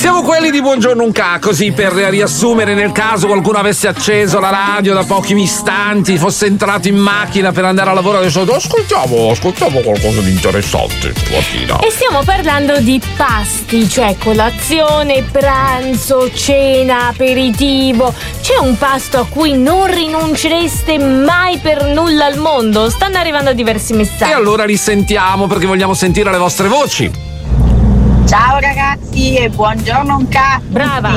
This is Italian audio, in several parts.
Siamo quelli di Buongiorno Unca, così per riassumere, nel caso qualcuno avesse acceso la radio da pochi istanti, fosse entrato in macchina per andare a lavoro e adesso ascoltiamo qualcosa di interessante stamattina. E stiamo parlando di pasti, cioè colazione, pranzo, cena, aperitivo. C'è un pasto a cui non rinuncereste mai per nulla al mondo? Stanno arrivando diversi messaggi. E allora li sentiamo perché vogliamo sentire le vostre voci. Ciao ragazzi e buongiorno Unca. Brava.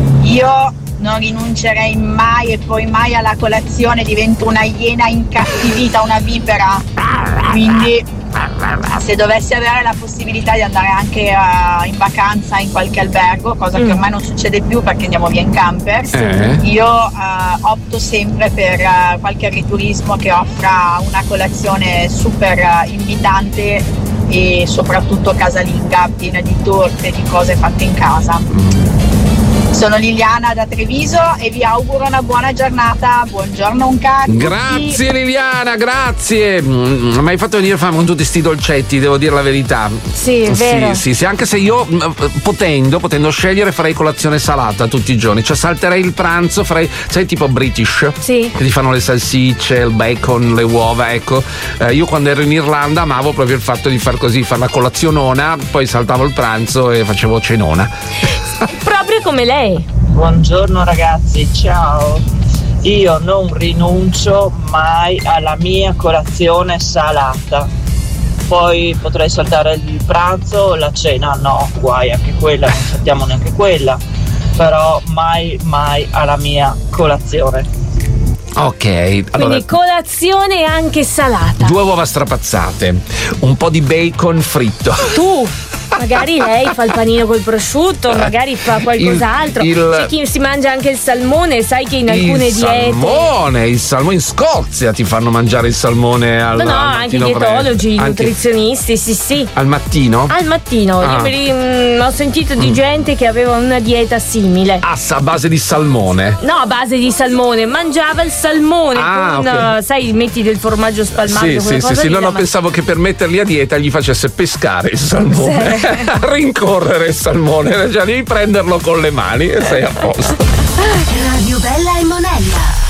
Io non rinuncerei mai e poi mai alla colazione, divento una iena incattivita, una vipera. Quindi se dovessi avere la possibilità di andare anche in vacanza in qualche albergo, cosa che ormai non succede più perché andiamo via in camper, io opto sempre per qualche agriturismo che offra una colazione super invitante e soprattutto casalinga, piena di torte, di cose fatte in casa. Sono Liliana da Treviso e vi auguro una buona giornata. Buongiorno Unca. Grazie Liliana, grazie. Mi hai fatto venire fame con tutti sti dolcetti, devo dire la verità. Sì, è vero. Sì, anche se io potendo scegliere farei colazione salata tutti i giorni, cioè salterei il pranzo, farei, sai, tipo British. Sì. Che ti fanno le salsicce, il bacon, le uova, ecco. Io quando ero in Irlanda amavo proprio il fatto di far così, fare la colazionona, poi saltavo il pranzo e facevo cenona. Proprio come lei. Buongiorno ragazzi, ciao. Io non rinuncio mai alla mia colazione salata. Poi potrei saltare il pranzo, la cena no, guai, anche quella, non saltiamo neanche quella. Però mai alla mia colazione. Ok, allora, Quindi colazione anche salata. 2 uova strapazzate, un po' di bacon fritto. Tu, magari lei fa il panino col prosciutto, magari fa qualcos'altro. C'è chi si mangia anche il salmone, sai che in alcune diete. Il salmone in Scozia ti fanno mangiare il salmone al No, al anche i mattino dietologi, i anche nutrizionisti, sì. al mattino? Al mattino, ho sentito di gente che aveva una dieta simile. A base di salmone. No, a base di salmone, mangiava il salmone con, ok. sai, metti del formaggio spalmato. Sì, no, pensavo che per metterli a dieta gli facesse pescare il salmone, rincorrere il salmone, cioè devi prenderlo con le mani e sei a posto. Radio Bella e Monella.